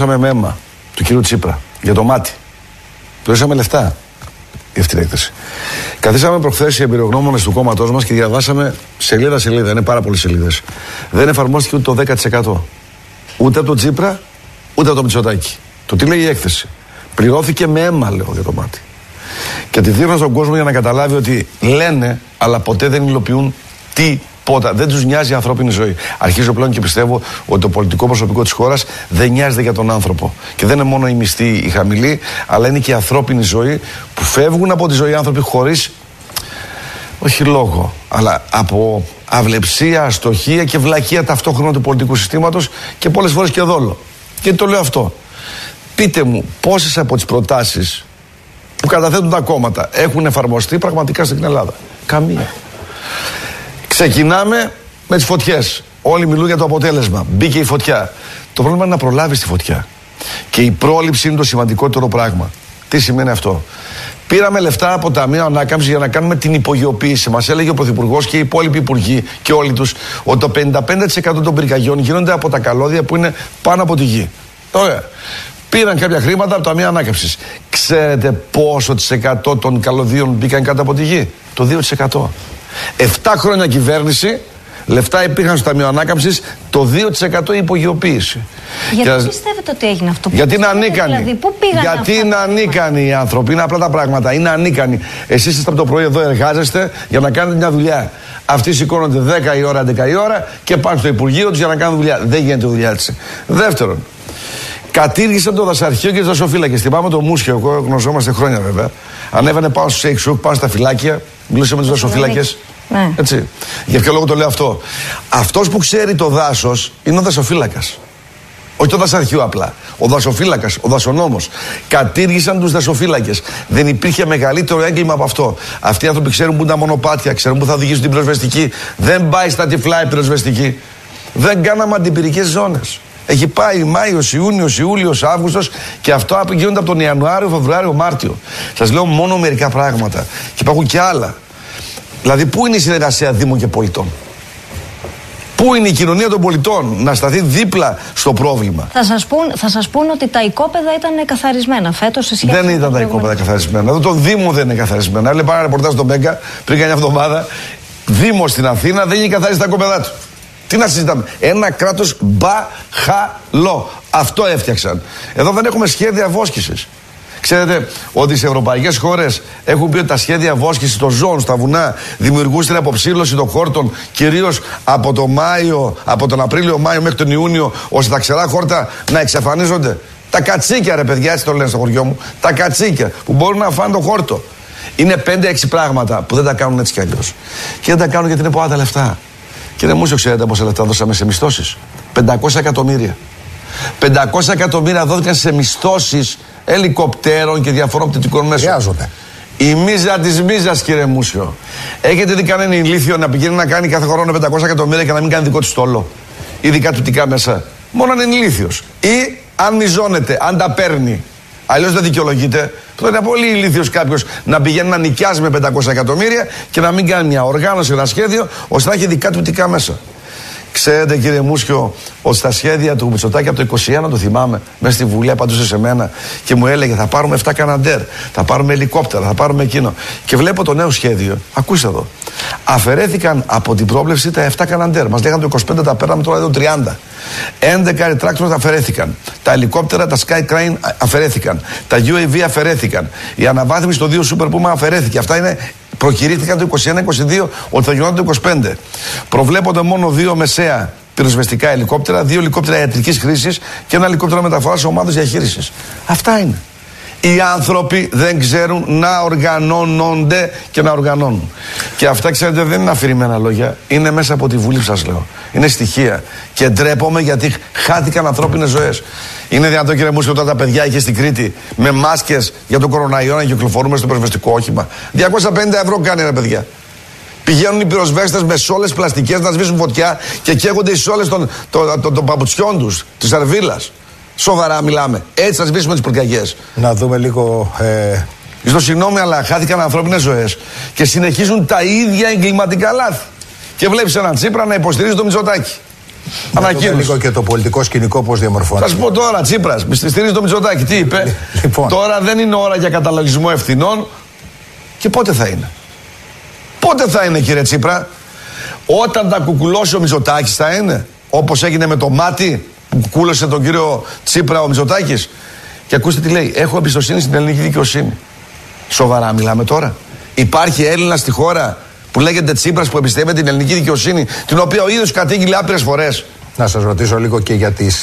με αίμα του κύριου Τσίπρα για το μάτι. Δώσαμε λεφτά για αυτή την έκθεση. Καθίσαμε προχθές οι εμπειρογνώμονες του κόμματός μας και διαβάσαμε σελίδα-σελίδα. Είναι πάρα πολλές σελίδες. Δεν εφαρμόστηκε ούτε το 10%. Ούτε από τον Τσίπρα, ούτε από τον Μητσοτάκη. Το τι λέει η έκθεση. Πληρώθηκε με αίμα, λέω, για το μάτι. Και τη δείχνω στον κόσμο για να καταλάβει ότι λένε, αλλά ποτέ δεν υλοποιούν τίποτα. Δεν τους νοιάζει η ανθρώπινη ζωή. Αρχίζω πλέον και πιστεύω ότι το πολιτικό προσωπικό της χώρας δεν νοιάζεται για τον άνθρωπο. Και δεν είναι μόνο οι μισθοί οι χαμηλοί, αλλά είναι και η ανθρώπινη ζωή που φεύγουν από τη ζωή άνθρωποι χωρίς, όχι λόγο, αλλά από αυλεψία, αστοχία και βλακεία ταυτόχρονα του πολιτικού συστήματος και πολλές φορές και δόλο. Και το λέω αυτό. Πείτε μου πόσες από τις προτάσεις που καταθέτουν τα κόμματα έχουν εφαρμοστεί πραγματικά στην Ελλάδα. Καμία. Ξεκινάμε με τις φωτιές. Όλοι μιλούν για το αποτέλεσμα. Μπήκε η φωτιά. Το πρόβλημα είναι να προλάβεις τη φωτιά. Και η πρόληψη είναι το σημαντικότερο πράγμα. Τι σημαίνει αυτό? Πήραμε λεφτά από Ταμείο Ανάκαμψης για να κάνουμε την υπογειοποίηση. Μας έλεγε ο Πρωθυπουργός και οι υπόλοιποι υπουργοί και όλοι τους ότι το 55% των πυρκαγιών γίνονται από τα καλώδια που είναι πάνω από τη γη. Ωραία. Πήραν κάποια χρήματα από το Ταμείο Ανάκαμψης. Ξέρετε πόσο της 100 των καλωδίων μπήκαν κάτω από τη γη? Το 2%. 7 χρόνια κυβέρνηση, λεφτά υπήρχαν στο Ταμείο Ανάκαμψης, το 2% υπογειοποίηση. Γιατί πιστεύετε ότι έγινε αυτό? Γιατί είναι ανίκανοι. Δηλαδή, πού πήγαν? Γιατί είναι ανίκανοι οι άνθρωποι. Είναι απλά τα πράγματα. Είναι ανίκανοι. Εσείς είστε από το πρωί εδώ, εργάζεστε για να κάνετε μια δουλειά. Αυτοί σηκώνονται 10 η ώρα, 11 η ώρα και πάνε στο Υπουργείο τους για να κάνουν δουλειά. Δεν γίνεται δουλειά έτσι. Δεύτερον, κατήργησαν το δασαρχείο και τις δασοφύλακες. Θυμάμαι το Μούσιο, γνωριζόμαστε χρόνια βέβαια. Ανέβαινε πάνω στο Σέιξουκ, πάνω στα φυλάκια, μιλούσε με τους δασοφύλακες. Ναι. Έτσι. Για ποιο λόγο το λέω αυτό? Αυτός που ξέρει το δάσος είναι ο δασοφύλακας. Όχι το δασαρχείο απλά. Ο δασοφύλακας, ο δασονόμος. Κατήργησαν τους δασοφύλακες. Δεν υπήρχε μεγαλύτερο έγκλημα από αυτό. Αυτοί οι άνθρωποι ξέρουν που είναι τα μονοπάτια, ξέρουν που θα οδηγήσουν την πυροσβεστική. Δεν πάει στα τυφλά η πυροσβεστική. Δεν κάναμε αντιπυρικές ζώνες. Έχει πάει Μάιος, Ιούνιος, Ιούλιος, Αύγουστος και αυτό γίνονται από τον Ιανουάριο, Φεβρουάριο, Μάρτιο. Σας λέω μόνο μερικά πράγματα. Και υπάρχουν και άλλα. Δηλαδή, πού είναι η συνεργασία Δήμων και πολιτών? Πού είναι η κοινωνία των πολιτών να σταθεί δίπλα στο πρόβλημα? Θα σας πούν ότι τα οικόπεδα ήταν καθαρισμένα φέτος σε σχέση. Δεν ήταν τα οικόπεδα καθαρισμένα. Εδώ το Δήμο δεν είναι καθαρισμένα. Έλεγα ένα ρεπορτάζ στον Μπέγκα πριν μια εβδομάδα. Δήμος στην Αθήνα δεν είχε καθαρίσει τα οικόπεδά του. Τι να συζητάμε? Ένα κράτος μπαχαλό. Αυτό έφτιαξαν. Εδώ δεν έχουμε σχέδια βόσκησης. Ξέρετε ότι σε ευρωπαϊκές χώρες έχουν πει ότι τα σχέδια βόσκησης των ζώων στα βουνά δημιουργούν την αποψήλωση των χόρτων, κυρίως από τον Απρίλιο-Μάιο μέχρι τον Ιούνιο, ώστε τα ξερά χόρτα να εξαφανίζονται. Τα κατσίκια, ρε παιδιά, έτσι το λένε στο χωριό μου. Τα κατσίκια που μπορούν να φάνε τον χόρτο. Είναι 5-6 πράγματα που δεν τα κάνουν έτσι κι αλλιώς. Και δεν τα κάνουν γιατί είναι πολλά τα λεφτά. Κύριε Μούσιο, ξέρετε πόσα λεφτά δώσαμε σε μισθώσεις? 500 εκατομμύρια. 500 εκατομμύρια δόθηκαν σε μισθώσεις ελικοπτέρων και διαφορών πτυτικών μέσων. Χρειάζονται. Η μίζα της μίζας, κύριε Μούσιο. Έχετε δει κανένα ηλίθιο να πηγαίνει να κάνει κάθε χρόνο 500 εκατομμύρια και να μην κάνει δικό του στόλο? Ή δικά του τικά μέσα? Μόνο αν είναι ηλίθιος. Ή αν μιζώνεται, αν τα παίρνει. Αλλιώς δεν δικαιολογείται. Θα είναι πολύ ηλίθιος κάποιος να πηγαίνει να νοικιάζει με 500 εκατομμύρια και να μην κάνει μια οργάνωση, ένα σχέδιο, ώστε να έχει δικά του τικά μέσα. Ξέρετε, κύριε Μούσιο, ότι στα σχέδια του Μητσοτάκη από το 21, το θυμάμαι, μέσα στη Βουλή απαντούσε σε μένα και μου έλεγε θα πάρουμε 7 καναντέρ, θα πάρουμε ελικόπτερα, θα πάρουμε εκείνο. Και βλέπω το νέο σχέδιο. Ακούστε εδώ. Αφαιρέθηκαν από την πρόβλεψη τα 7 καναντέρ. Μας λέγανε το 25 τα παίρναμε, τώρα εδώ 30. 11 τράκτορες αφαιρέθηκαν. Τα ελικόπτερα, τα Sky Crane αφαιρέθηκαν. Τα UAV αφαιρέθηκαν. Η αναβάθμιση στο 2 Super Puma αφαιρέθηκε. Αυτά είναι. Προκηρύχθηκαν το 21-22 ότι θα γινόταν το 25. Προβλέπονται μόνο 2 μεσαία πυροσβεστικά ελικόπτερα, 2 ελικόπτερα ιατρικής χρήσης και 1 ελικόπτερο μεταφοράς ομάδας διαχείρισης. Αυτά είναι. Οι άνθρωποι δεν ξέρουν να οργανώνονται και να οργανώνουν. Και αυτά, ξέρετε, δεν είναι αφηρημένα λόγια. Είναι μέσα από τη Βουλή που σας λέω. Είναι στοιχεία. Και ντρέπομαι γιατί χάθηκαν ανθρώπινες ζωές. Είναι δυνατό, κύριε Μούσιο, όταν τα παιδιά είχε στην Κρήτη με μάσκες για τον κοροναϊό να κυκλοφορούμε στο πυροσβεστικό όχημα? 250 ευρώ κάνει, ρε παιδιά. Πηγαίνουν οι πυροσβέστες με σόλες πλαστικές να σβήσουν φωτιά και καίγονται οι σόλες των παπουτσιών τους, της σερβίλας. Σοβαρά μιλάμε. Έτσι θα σβήσουμε τις πυρκαγιές. Να δούμε λίγο. Στο συγγνώμη, αλλά χάθηκαν ανθρώπινες ζωές και συνεχίζουν τα ίδια εγκληματικά λάθη. Και βλέπεις έναν Τσίπρα να υποστηρίζει το Μητσοτάκη. Ανακοίνωση. Λίγο και το πολιτικό σκηνικό πώς διαμορφώνεται. Θα σου πω τώρα, Τσίπρας, στηρίζει το Μητσοτάκη. Τι είπε? Λοιπόν. Τώρα δεν είναι ώρα για καταλογισμό ευθυνών. Και πότε θα είναι? Πότε θα είναι, κύριε Τσίπρα? Όταν τα κουκουλώσει ο Μητσοτάκης θα είναι? Όπως έγινε με το μάτι που κουκούλωσε τον κύριο Τσίπρα ο Μητσοτάκης. Και ακούστε τι λέει. Έχω εμπιστοσύνη στην ελληνική δικαιοσύνη. Σοβαρά μιλάμε τώρα? Υπάρχει Έλληνα στη χώρα που λέγεται Τσίπρας που εμπιστεύεται την ελληνική δικαιοσύνη, την οποία ο ίδιος κατήγγειλε άπειρες φορές? Να σας ρωτήσω λίγο και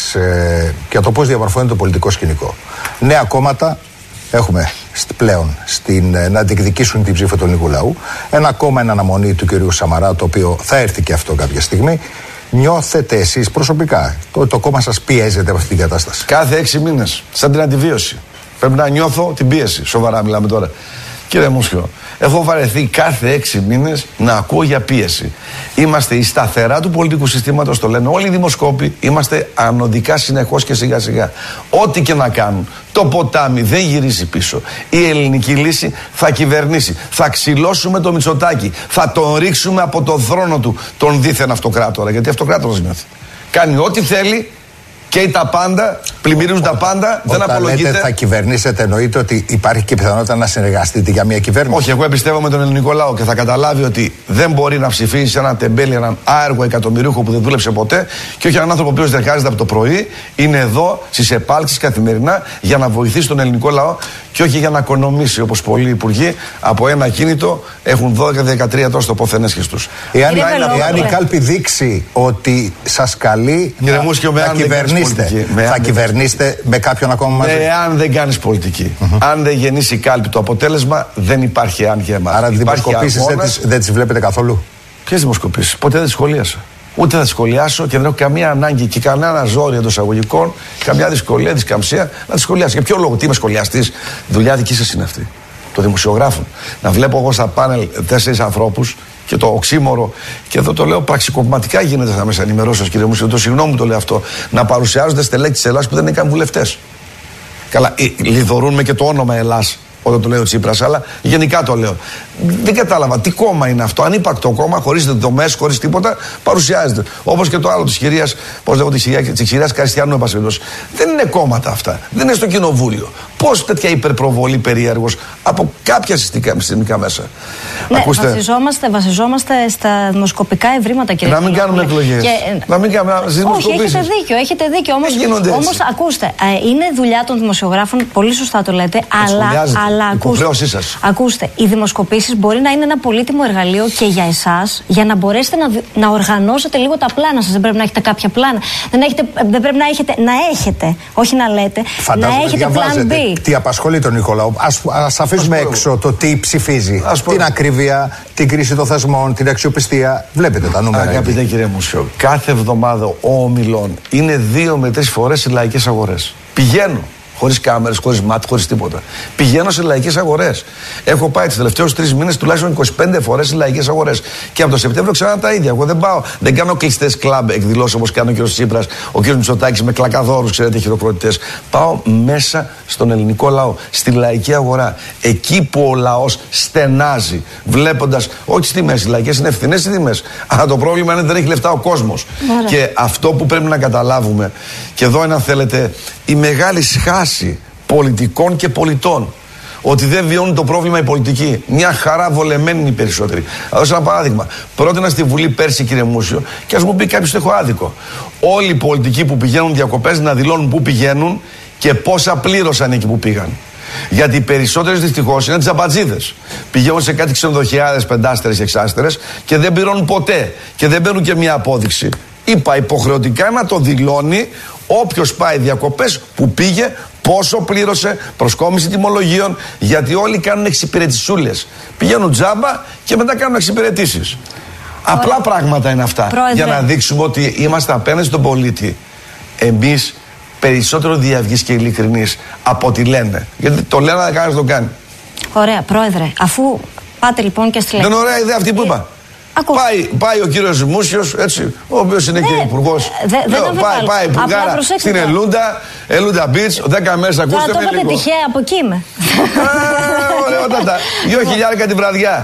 για το πώς διαμορφώνεται το πολιτικό σκηνικό. Νέα κόμματα έχουμε πλέον να διεκδικήσουν την ψήφο του ελληνικού λαού. Ένα κόμμα εν αναμονή του κυρίου Σαμαρά, το οποίο θα έρθει και αυτό κάποια στιγμή. Νιώθετε εσείς προσωπικά, το κόμμα σας πιέζεται από αυτή την κατάσταση? Κάθε 6 μήνες, σαν την αντιβίωση. Πρέπει να νιώθω την πίεση. Σοβαρά μιλάμε τώρα. Κύριε Μούσιο, έχω βαρεθεί κάθε 6 μήνες να ακούω για πίεση. Είμαστε η σταθερά του πολιτικού συστήματος, το λένε όλοι οι δημοσκόποι. Είμαστε ανωδικά συνεχώς και σιγά σιγά. Ό,τι και να κάνουν, το ποτάμι δεν γυρίζει πίσω. Η ελληνική λύση θα κυβερνήσει. Θα ξυλώσουμε το Μητσοτάκη. Θα τον ρίξουμε από το θρόνο του τον δίθεν αυτοκράτορα. Γιατί αυτοκράτορας νιώθει. Κάνει ό,τι θέλει. Και τα πάντα, πλημμυρίζουν τα πάντα, δεν απολογείται. Όταν λέτε θα κυβερνήσετε, εννοείται ότι υπάρχει και πιθανότητα να συνεργαστείτε για μια κυβέρνηση? Όχι, εγώ εμπιστεύομαι τον ελληνικό λαό και θα καταλάβει ότι δεν μπορεί να ψηφίσει έναν τεμπέλη, έναν άεργο εκατομμυρίουχο που δεν δούλεψε ποτέ, και όχι έναν άνθρωπο ο οποίος εργάζεται από το πρωί, είναι εδώ στις επάλξεις καθημερινά για να βοηθήσει τον ελληνικό λαό και όχι για να οικονομήσει, όπως πολλοί υπουργοί από ένα κίνητο έχουν 12-13 τόσο τοποθενέσχες τους. Εάν η κάλπη δείξει ότι σας καλεί να κυβερνήσετε, θα κυβερνήσετε με κάποιον ακόμα μαζί? Εάν δεν κάνεις πολιτική, αν δεν γεννήσει η κάλπη το αποτέλεσμα, δεν υπάρχει αν και εμάς. Άρα δημοσκοπήσεις δεν τις βλέπετε καθόλου? Ποιες δημοσκοπήσεις? Ποτέ δεν τις σχολίασα. Ούτε θα τις σχολιάσω και δεν έχω καμία ανάγκη και κανένα ζόρι εντός εισαγωγικών, καμιά δυσκολία, δισκαμψία να τις σχολιάσω. Για ποιο λόγο? Τι είμαι σχολιαστής? Δουλειά δική σας είναι αυτή, των δημοσιογράφων. Να βλέπω εγώ στα πάνελ 4 ανθρώπους και το οξύμορο, και εδώ το λέω πραξικοπηματικά γίνεται στα μέσα ενημερώσεως, κύριε Μούσιο, το συγγνώμη το λέω αυτό, να παρουσιάζονται στελέχη της Ελλάδας που δεν είναι καν βουλευτές. Καλά, λιδωρούν με και το όνομα Ελλάς όταν το λέει ο Τσίπρας, αλλά γενικά το λέω. Δεν κατάλαβα τι κόμμα είναι αυτό. Ανύπαρκτο κόμμα, χωρίς δομές, χωρίς τίποτα, παρουσιάζεται. Όπως και το άλλο της κυρίας, πώς λέγω, της κυρίας Καριστιανού, επασχετός. Δεν είναι κόμματα αυτά. Δεν είναι στο κοινοβούλιο. Πώς τέτοια υπερπροβολή περίεργος από κάποια συστημικά μέσα? Ναι, βασιζόμαστε στα δημοσκοπικά ευρήματα, κύριε. Να μην κάνουμε εκλογές. Να μην κάνουμε δημοσκοπήσεις. Όχι, έχετε δίκιο. Όμως ακούστε, είναι δουλειά των δημοσιογράφων, πολύ σωστά το λέτε, αλλά ακούστε, οι δημοσκοπήσεις μπορεί να είναι ένα πολύτιμο εργαλείο και για εσάς, για να μπορέσετε να οργανώσετε λίγο τα πλάνα σας. Δεν πρέπει να έχετε κάποια πλάνα. Δεν πρέπει να έχετε, όχι να λέτε. Φαντάζομαι να έχετε plan B. Τι απασχολεί τον Νικολάου? Ας αφήσουμε έξω το τι ψηφίζει. Την ακρίβεια, την κρίση των θεσμών, την αξιοπιστία. Βλέπετε τα νούμερα. Αγαπητέ κύριε Μούσιο, κάθε εβδομάδα ο Ομιλών είναι 2 με 3 φορές σε λαϊκές αγορές. Πηγαίνω. Χωρίς κάμερες, χωρίς μάτι, χωρίς τίποτα. Πηγαίνω σε λαϊκές αγορές. Έχω πάει τους τελευταίους 3 μήνες τουλάχιστον 25 φορές σε λαϊκές αγορές. Και από το Σεπτέμβριο ξανά τα ίδια. Εγώ δεν πάω, δεν κάνω κλειστές κλαμπ εκδηλώσεις όπως κάνει ο κ. Τσίπρας, ο κ. Μητσοτάκης με κλακαδόρους, ξέρετε, χειροκροτητές. Πάω μέσα στον ελληνικό λαό, στη λαϊκή αγορά. Εκεί που ο λαός στενάζει, βλέποντας, όχι στις τιμές, οι λαϊκές είναι ευθυνές οι τιμές. Αλλά το πρόβλημα είναι ότι δεν έχει λεφτά ο κόσμος. Και αυτό που πρέπει να καταλάβουμε, και εδώ είναι αν θέλετε η μεγάλη σχάση πολιτικών και πολιτών, ότι δεν βιώνουν το πρόβλημα οι πολιτικοί. Μια χαρά βολεμένοι είναι οι περισσότεροι. Θα δώσω ένα παράδειγμα. Πρότεινα στη Βουλή πέρσι, κύριε Μούσιο, και ας μου πει κάποιος ότι έχω άδικο. Όλοι οι πολιτικοί που πηγαίνουν διακοπές να δηλώνουν πού πηγαίνουν και πόσα πλήρωσαν εκεί που πήγαν. Γιατί οι περισσότερες δυστυχώς είναι τζαμπατζίδες. Πηγαίνουν σε κάτι ξενοδοχιάδες, πεντάστερες και εξάστερες και δεν πληρώνουν ποτέ. Και δεν παίρνουν και μια απόδειξη. Είπα υποχρεωτικά να το δηλώνει όποιος πάει διακοπές, που πήγε, πόσο πλήρωσε, προσκόμιση τιμολογίων, γιατί όλοι κάνουν εξυπηρετησούλες. Πηγαίνουν τζάμπα και μετά κάνουν εξυπηρετήσεις. Απλά πράγματα είναι αυτά. Πρόεδρε. Για να δείξουμε ότι είμαστε απέναντι στον πολίτη. Εμείς περισσότερο διαυγείς και ειλικρινείς από ό,τι λένε. Γιατί το λένε, αλλά κανένας το κάνει. Ωραία, Πρόεδρε. Αφού πάτε λοιπόν και στη Δεν είναι ωραία ιδέα αυτή που είπα. Πάει ο κύριος Μούσιος, έτσι, ο οποίος είναι και υπουργός. Πάει υπουργάρα στην Ελούντα Beach, 10 μέρες, ακούστε με λίγο. Τώρα το είπατε τυχαία, από εκεί είμαι. Ωραιότατα. 2.000 την βραδιά.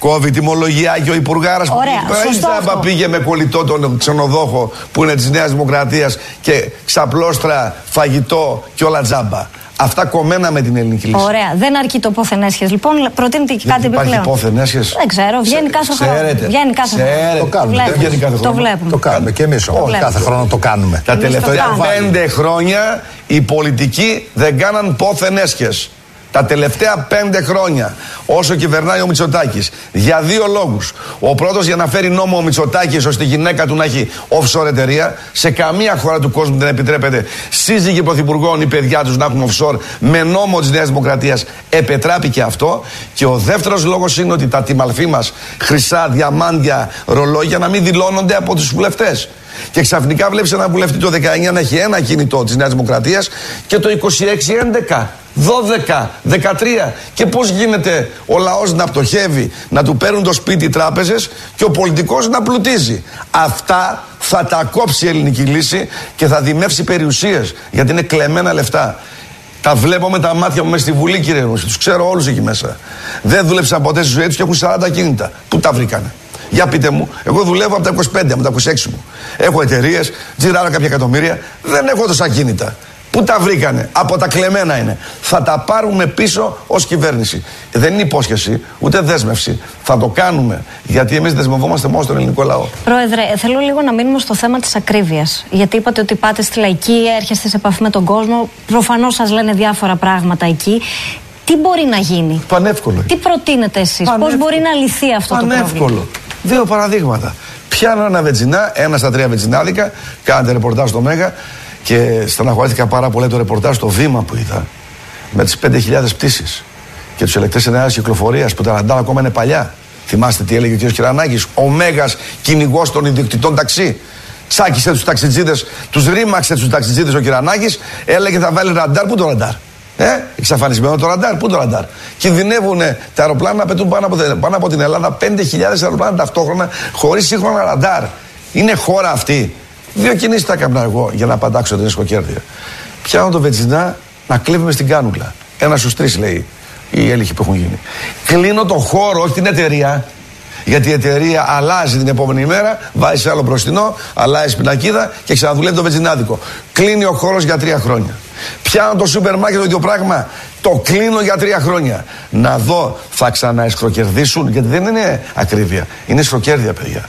Κόβει τιμολογία και ο Υπουργάρας που τζάμπα πήγε με κολλητό τον ξενοδόχο που είναι της Νέας Δημοκρατίας και ξαπλώστρα, φαγητό και όλα τζάμπα. Αυτά κομμένα με την ελληνική λύση. Ωραία. Δεν αρκεί το πόθεν έσχες. Λοιπόν, προτείνετε και κάτι επιπλέον. Υπάρχει πόθεν έσχες. Δεν ξέρω. Βγαίνει κάθε χρόνο. Βγαίνει κάθε χρόνο. Το κάνουμε. Το βλέπουμε. Το κάνουμε και εμείς όμως. Κάθε χρόνο το κάνουμε. Τα τελευταία 5 χρόνια οι πολιτικοί δεν κάναν πόθεν έσχες. Τα τελευταία 5 χρόνια, όσο κυβερνάει ο Μητσοτάκης, για 2 λόγους. Ο πρώτος, για να φέρει νόμο ο Μητσοτάκης ώστε η γυναίκα του να έχει offshore εταιρεία. Σε καμία χώρα του κόσμου δεν επιτρέπεται σύζυγοι πρωθυπουργών ή παιδιά τους να έχουν offshore. Με νόμο της Νέας Δημοκρατίας επετράπηκε αυτό. Και ο δεύτερος λόγος είναι ότι τα τιμαλφή μας, χρυσά, διαμάντια, ρολόγια, να μην δηλώνονται από τους βουλευτές. Και ξαφνικά βλέπεις έναν βουλευτή το 19 να έχει ένα κινητό της Νέας Δημοκρατίας και το 26 11. 12, 13. Και πώς γίνεται ο λαός να πτωχεύει, να του παίρνουν το σπίτι οι τράπεζες και ο πολιτικός να πλουτίζει. Αυτά θα τα κόψει η ελληνική λύση και θα δημεύσει περιουσίες, γιατί είναι κλεμμένα λεφτά. Τα βλέπω με τα μάτια μου μέσα στη Βουλή, κύριε Ρούση. Τους ξέρω όλους εκεί μέσα. Δεν δούλεψαν ποτέ στη ζωή τους και έχουν 40 κίνητα. Πού τα βρήκανε? Για πείτε μου, εγώ δουλεύω από τα 25, από τα 26 μου. Έχω εταιρείες, τζιράρω κάποια εκατομμύρια, δεν έχω τόσα κίνητα. Πού τα βρήκανε? Από τα κλεμμένα είναι. Θα τα πάρουμε πίσω ως κυβέρνηση. Δεν είναι υπόσχεση, ούτε δέσμευση. Θα το κάνουμε. Γιατί εμείς δεσμευόμαστε μόνο στον ελληνικό λαό. Πρόεδρε, θέλω λίγο να μείνουμε στο θέμα της ακρίβειας. Γιατί είπατε ότι πάτε στη λαϊκή, έρχεστε σε επαφή με τον κόσμο. Προφανώς σας λένε διάφορα πράγματα εκεί. Τι μπορεί να γίνει? Πανεύκολο. Τι προτείνετε εσείς? Πώς μπορεί να λυθεί αυτό το πρόβλημα? Πανεύκολο. 2 παραδείγματα. Πιάνω ένα βενζινά, 1 στα 3 βενζινάδικα, κάνετε ρεπορτάζ στο Μέγα. Και στεναχωρήθηκα πάρα πολύ το ρεπορτάζ στο Βήμα που είδα με τις 5.000 πτήσεις και τους ελεκτές ενέργειας κυκλοφορίας που τα ραντάρ ακόμα είναι παλιά. Θυμάστε τι έλεγε ο κ. Κυρανάκης, ο μέγας κυνηγός των ιδιοκτητών ταξί. Τσάκισε τους ταξιτζίδες, τους ρήμαξε τους ταξιτζίδες ο Κυρανάκης, έλεγε θα βάλει ραντάρ. Πού το ραντάρ? Εξαφανισμένο το ραντάρ. Πού το ραντάρ? Κινδυνεύουν τα αεροπλάνα να πετούν πάνω από την Ελλάδα 5.000 αεροπλάνα ταυτόχρονα χωρίς σύγχρονα ραντάρ. Είναι χώρα αυτή? 2 κινήσεις τα έκανα εγώ για να παντάξω την εσκοκέρδεια. Πιάνω το βενζινά να κλέβουμε στην κάνουλα. 1 στους 3 λέει οι έλεγχοι που έχουν γίνει. Κλείνω τον χώρο, όχι την εταιρεία. Γιατί η εταιρεία αλλάζει την επόμενη μέρα, βάζει σε άλλο μπροστινό, αλλάζει πινακίδα και ξαναδουλεύει το βενζινάδικο. Κλείνει ο χώρος για 3 χρόνια. Πιάνω το σούπερ μάρκετ, το ίδιο πράγμα. Το κλείνω για 3 χρόνια. Να δω, θα ξαναεσχροκερδίσουν, γιατί δεν είναι ακρίβεια. Είναι εσχροκέρδεια, παιδιά.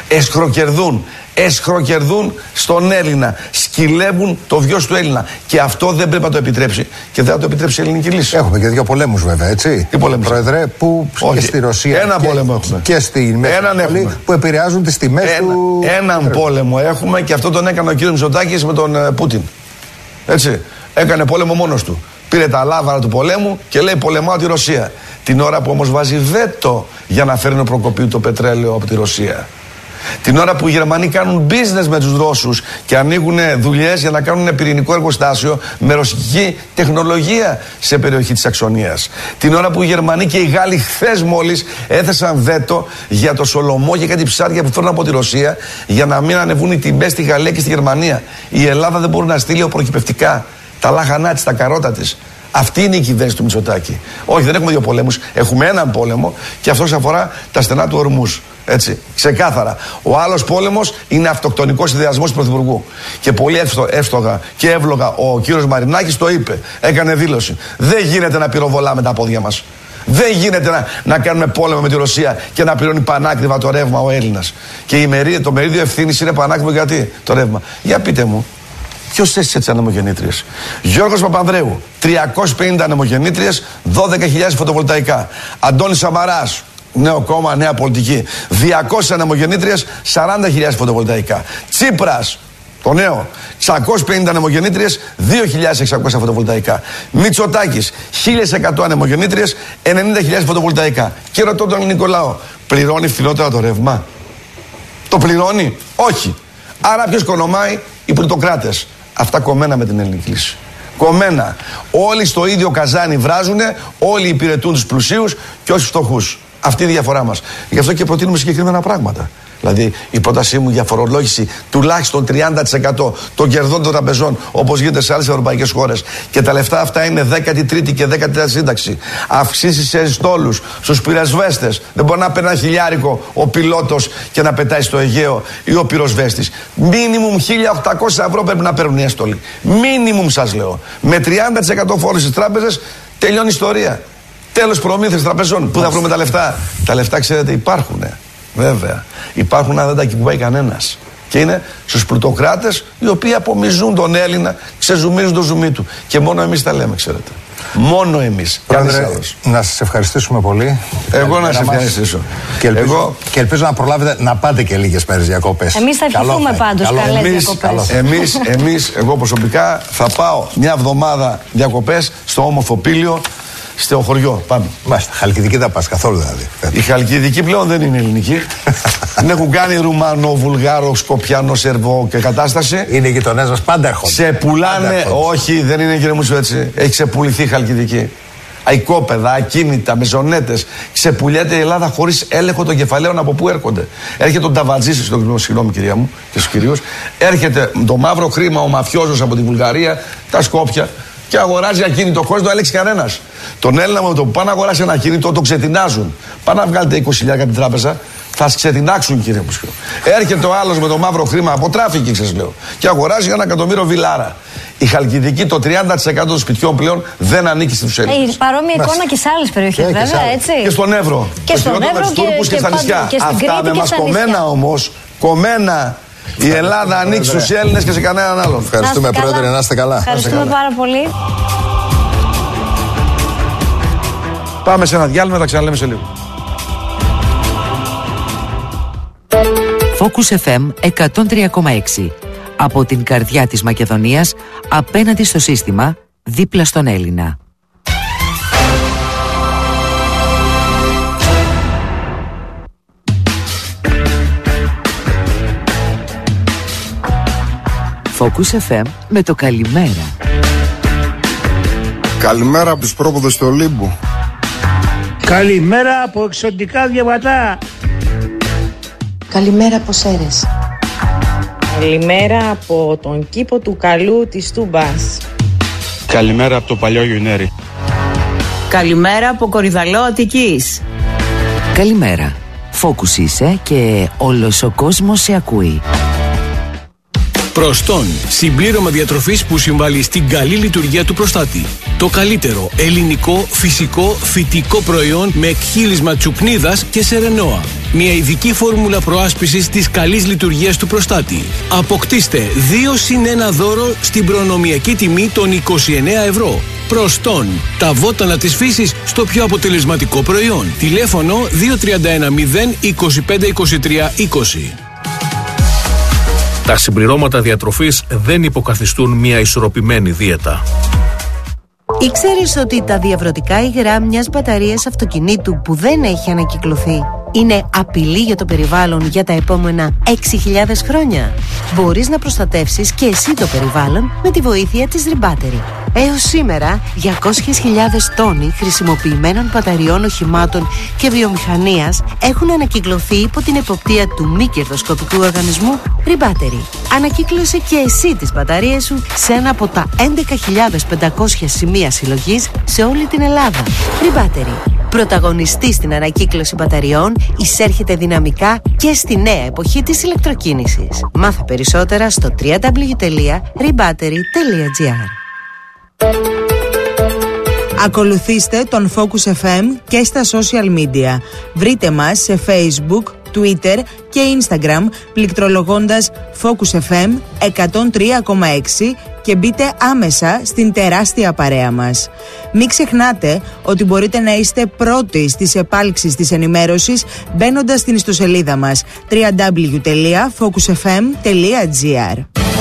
Εσχροκερδούν στον Έλληνα. Σκυλεύουν το βιός του Έλληνα. Και αυτό δεν πρέπει να το επιτρέψει. Και δεν θα το επιτρέψει η ελληνική λύση. Έχουμε και 2 πολέμους, βέβαια, έτσι. Τι πολέμους? Πρόεδρε, που και στη Ρωσία. Ένα πόλεμο έχουμε. Και στη Μέση Ανατολή, που επηρεάζουν τις τιμές του. Έναν πόλεμο έχουμε και αυτό τον έκανε ο κύριος Μητσοτάκης με τον Πούτιν. Έτσι. Έκανε πόλεμο μόνος του. Πήρε τα λάβαρα του πολέμου και λέει πολεμάω τη Ρωσία. Την ώρα που όμως βάζει βέτο για να φέρνει προκοπή το πετρέλαιο από τη Ρωσία. Την ώρα που οι Γερμανοί κάνουν business με τους Ρώσους και ανοίγουν δουλειές για να κάνουν πυρηνικό εργοστάσιο με ρωσική τεχνολογία σε περιοχή της Σαξονίας. Την ώρα που οι Γερμανοί και οι Γάλλοι χθες μόλις έθεσαν βέτο για το σολομό και κάτι ψάρια που φέρνουν από τη Ρωσία για να μην ανεβούν οι τιμές στη Γαλλία και στη Γερμανία. Η Ελλάδα δεν μπορεί να στείλει προκυπευτικά τα λάχανά της, τα καρότα της. Αυτή είναι η κυβέρνηση του Μητσοτάκη. Όχι, δεν έχουμε 2 πολέμους. Έχουμε έναν πόλεμο και αυτός αφορά τα στενά του Ορμούς. Έτσι, ξεκάθαρα. Ο άλλος πόλεμος είναι αυτοκτονικός ιδεασμός του Πρωθυπουργού. Και πολύ εύστογα και εύλογα ο κύριος Μαρινάκης το είπε. Έκανε δήλωση. Δεν γίνεται να πυροβολάμε τα πόδια μας. Δεν γίνεται να κάνουμε πόλεμο με τη Ρωσία και να πληρώνει πανάκριβα το ρεύμα ο Έλληνας. Και το μερίδιο ευθύνης είναι πανάκριβο γιατί το ρεύμα. Για πείτε μου. Ποιος έστησε τις ανεμογεννήτριες? Γιώργος Παπανδρέου, 350 ανεμογεννήτριες, 12.000 φωτοβολταϊκά. Αντώνης Σαμαράς, νέο κόμμα, νέα πολιτική, 200 ανεμογεννήτριες, 40.000 φωτοβολταϊκά. Τσίπρας, το νέο, 650 ανεμογεννήτριες, 2.600 φωτοβολταϊκά. Μητσοτάκης, 1.100 ανεμογεννήτριες, 90.000 φωτοβολταϊκά. Και ρωτώ τον ελληνικό λαό, πληρώνει φθηνότερα το ρεύμα? Το πληρώνει? Όχι. Άρα ποιος κονομάει? Οι πλουτοκράτες. Αυτά κομμένα με την ελληνική λύση. Κομμένα. Όλοι στο ίδιο καζάνι βράζουνε, όλοι υπηρετούν τους πλουσίους και όχι τους φτωχούς. Αυτή είναι η διαφορά μας. Γι' αυτό και προτείνουμε συγκεκριμένα πράγματα. Δηλαδή η πρότασή μου για φορολόγηση τουλάχιστον 30% των κερδών των τραπεζών, όπως γίνεται σε άλλες ευρωπαϊκές χώρες. Και τα λεφτά αυτά είναι 13η και 14η σύνταξη. Αυξήσεις σε στόλους, στους πυροσβέστες. Δεν μπορεί να παίρνει $1.000 ο πιλότος και να πετάει στο Αιγαίο ή ο πυροσβέστης. Μίνιμουμ 1.800 ευρώ πρέπει να παίρνουν οι έστολοι. Μίνιμουμ σας λέω. Με 30% φόρο στις τράπεζες τελειώνει η ιστορία. Τέλος προμήθειες τραπεζών. Πού θα βρούμε τα λεφτά? Τα λεφτά, ξέρετε, υπάρχουν. Βέβαια. Υπάρχουν, αλλά δεν τα κυβάει κανένας. Και είναι στους πλουτοκράτες οι οποίοι απομυζούν τον Έλληνα, ξεζουμίζουν το ζουμί του. Και μόνο εμείς τα λέμε, ξέρετε. Μόνο εμείς. Πρόεδρε, να σας ευχαριστήσουμε πολύ. Εγώ να σας ευχαριστήσω. Και ελπίζω να προλάβετε να πάτε και λίγες μέρες διακοπές. Εμείς θα ευχηθούμε πάντως καλές διακοπές. Εμείς, εγώ προσωπικά θα πάω μια εβδομάδα διακοπές στο όμορφο Πήλιο, στο χωριό. Πάμε. Μάλιστα. Χαλκιδική δεν πας καθόλου δηλαδή. Η Χαλκιδική πλέον δεν είναι ελληνική. Την έχουν κάνει Ρουμάνο, Βουλγάρο, Σκοπιάνο, Σερβό και κατάσταση. Είναι οι γειτονές μας, πάντα έρχονται. Σε πουλάνε, όχι, δεν είναι, κύριε Μουσου, έτσι. Έχει ξεπουληθεί η Χαλκιδική. Αικόπεδα, ακίνητα, μεζονέτες. Ξεπουλιέται η Ελλάδα χωρίς έλεγχο των κεφαλαίων από πού έρχονται. Έρχεται ο Νταβατζής, συγγνώμη κυρία μου και στους κυρίους. Έρχεται το μαύρο χρήμα, ο μαφιόζος από τη Βουλγαρία, τα Σκόπια. Και αγοράζει ακίνητο χωρίς να το ελέγξει κανένας. Τον Έλληνα με το που πάνε να αγοράσει ένα ακίνητο, το ξετινάζουν. Πάνε να βγάλετε 20.000 από την τράπεζα, θα ξετινάξουν, κύριε Μουσιό. Έρχεται ο άλλος με το μαύρο χρήμα από τράφικινγκ, σας λέω, και αγοράζει 1 εκατομμύριο βιλάρα. Η Χαλκιδική, το 30% των σπιτιών πλέον δεν ανήκει στους Έλληνες. Παρόμοια εικόνα και σε άλλες περιοχές, βέβαια, έτσι. Και στον Εύρο. Και στον Εύρο και στα νησιά. Αυτά με μας κομμένα όμως. Κομμένα. Η Ελλάδα ανήκει στους Έλληνες και σε κανέναν άλλον. Ευχαριστούμε, Πρόεδρε, να είστε καλά. Ευχαριστούμε πάρα πολύ. Πάμε σε ένα διάλειμμα, θα ξαναλέμε σε λίγο. Focus FM 103,6. Από την καρδιά της Μακεδονίας, απέναντι στο σύστημα, δίπλα στον Έλληνα. Focus FM με το καλημέρα. Καλημέρα από τους πρόποδες του Ολύμπου. Καλημέρα από εξωτικά διαβατά. Καλημέρα από Σέρες. Καλημέρα από τον κήπο του Καλού της Τούμπας. Καλημέρα από το παλιό Γιουνέρι. Καλημέρα από Κορυδαλό Αττικής. Καλημέρα. Focus είσαι και όλος ο κόσμος σε ακούει. Προστόν, συμπλήρωμα διατροφής που συμβάλλει στην καλή λειτουργία του προστάτη. Το καλύτερο ελληνικό, φυσικό, φυτικό προϊόν με εκχύλισμα τσουκνίδας και σερενόα. Μια ειδική φόρμουλα προάσπισης της καλής λειτουργίας του προστάτη. Αποκτήστε 2+1 δώρο στην προνομιακή τιμή των 29 ευρώ. Προστόν, τα βότανα της φύσης στο πιο αποτελεσματικό προϊόν. Τηλέφωνο 2310 25 23 20. Τα συμπληρώματα διατροφής δεν υποκαθιστούν μια ισορροπημένη δίαιτα. Ήξερες ότι τα διαβρωτικά υγρά μιας μπαταρίας αυτοκινήτου που δεν έχει ανακυκλωθεί είναι απειλή για το περιβάλλον για τα επόμενα 6.000 χρόνια? Μπορείς να προστατεύσεις και εσύ το περιβάλλον με τη βοήθεια της Rebattery. Έως σήμερα, 200.000 τόνοι χρησιμοποιημένων μπαταριών οχημάτων και βιομηχανίας έχουν ανακυκλωθεί υπό την εποπτεία του μη κερδοσκοπικού οργανισμού Rebattery. Ανακύκλωσε και εσύ τις μπαταρίες σου σε ένα από τα 11.500 σημεία συλλογής σε όλη την Ελλάδα. Rebattery. Πρωταγωνιστή στην ανακύκλωση μπαταριών, εισέρχεται δυναμικά και στη νέα εποχή της ηλεκτροκίνησης. Μάθε περισσότερα στο www.rebattery.gr. Ακολουθήστε τον Focus FM και στα social media. Βρείτε μας σε Facebook, Twitter και Instagram πληκτρολογώντας Focus FM 103,6 και μπείτε άμεσα στην τεράστια παρέα μας. Μην ξεχνάτε ότι μπορείτε να είστε πρώτοι στις επάλξεις της ενημέρωσης μπαίνοντας στην ιστοσελίδα μας www.focusfm.gr.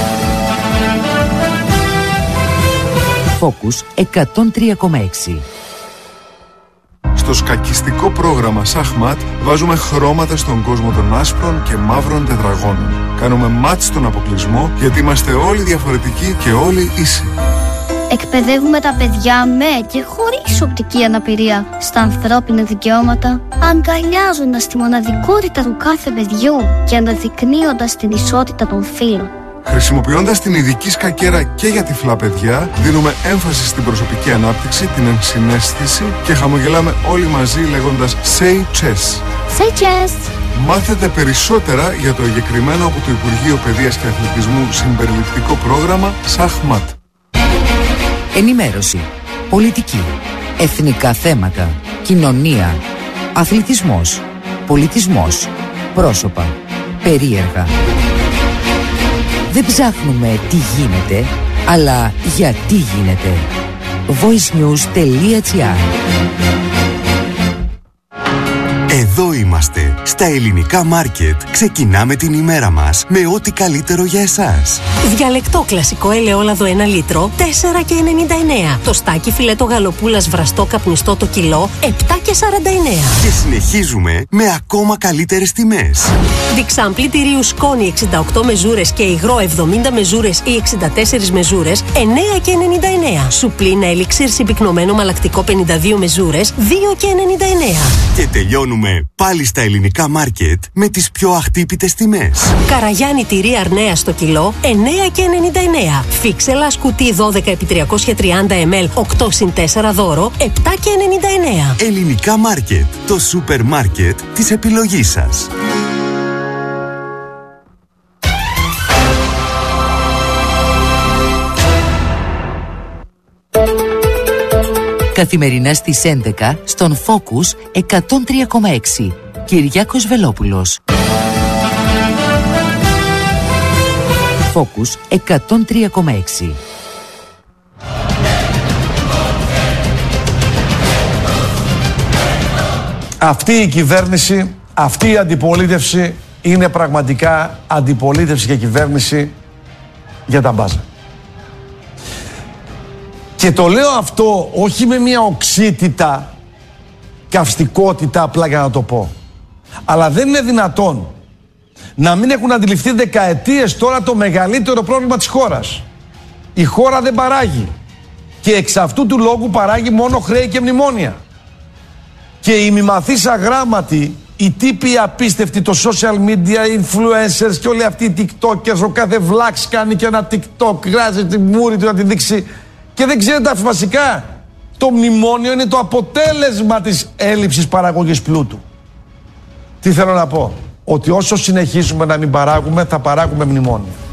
Focus 103,6. Στο σκακιστικό πρόγραμμα Σαχμάτ βάζουμε χρώματα στον κόσμο των άσπρων και μαύρων τετραγώνων. Κάνουμε μάτς στον αποκλεισμό γιατί είμαστε όλοι διαφορετικοί και όλοι ίσοι. Εκπαιδεύουμε τα παιδιά με και χωρίς οπτική αναπηρία στα ανθρώπινα δικαιώματα, αγκαλιάζοντας τη μοναδικότητα του κάθε παιδιού και αναδεικνύοντας την ισότητα των φύλων. Χρησιμοποιώντας την ειδική σκακέρα και για τυφλά παιδιά, δίνουμε έμφαση στην προσωπική ανάπτυξη, την ενσυναίσθηση και χαμογελάμε όλοι μαζί λέγοντας Say Chess. Say Chess! Μάθετε περισσότερα για το εγκεκριμένο από το Υπουργείο Παιδείας και Αθλητισμού συμπεριληπτικό πρόγραμμα ΣΑΧΜΑΤ. Ενημέρωση, πολιτική, εθνικά θέματα, κοινωνία, αθλητισμός, πολιτισμός, πρόσωπα, περίεργα. Δεν ψάχνουμε τι γίνεται, αλλά γιατί γίνεται. voicenews.gr. Εδώ είμαστε, στα ελληνικά μάρκετ. Ξεκινάμε την ημέρα μας με ό,τι καλύτερο για εσάς. Διαλεκτό κλασικό ελαιόλαδο 1 λίτρο, 4,99. Το στάκι φιλέτο γαλοπούλας βραστό καπνιστό το κιλό, 7,49. Και συνεχίζουμε με ακόμα καλύτερες τιμές. Διξάμπλη τυρίου σκόνη 68 μεζούρες και υγρό 70 μεζούρες ή 64 μεζούρες, 9,99. Σουπλίνα ελιξίρ συμπυκνωμένο μαλακτικό 52 μεζούρες, 2,99. Και τελειώνουμε πάλι στα ελληνικά μάρκετ με τις πιο αχτύπητες τιμές. Καραγιάννη τυρί αρνέα στο κιλό, 9,99. Φίξελα σκουτί 12x330 ml, 8x4 δώρο, 7,99. Ελληνικά μάρκετ, το σούπερ μάρκετ της επιλογής σας. Καθημερινά στις 11 στον Focus 103,6. Κυριάκος Βελόπουλος. Focus 103,6. Αυτή η κυβέρνηση, αυτή η αντιπολίτευση είναι πραγματικά αντιπολίτευση και κυβέρνηση για τα μπάζα. Και το λέω αυτό όχι με μια οξύτητα, καυστικότητα απλά για να το πω. Αλλά δεν είναι δυνατόν να μην έχουν αντιληφθεί δεκαετίες τώρα το μεγαλύτερο πρόβλημα της χώρας. Η χώρα δεν παράγει. Και εξ αυτού του λόγου παράγει μόνο χρέη και μνημόνια. Και οι μη μαθείς αγράμματοι, οι τύποι απίστευτοι, το social media, influencers και όλοι αυτοί οι tiktokers, ο κάθε βλάξ κάνει και ένα tiktok, γράζει τη μούρη του να τη δείξει. Και δεν ξέρετε βασικά, το μνημόνιο είναι το αποτέλεσμα της έλλειψης παραγωγής πλούτου. Τι θέλω να πω, ότι όσο συνεχίσουμε να μην παράγουμε, θα παράγουμε μνημόνιο.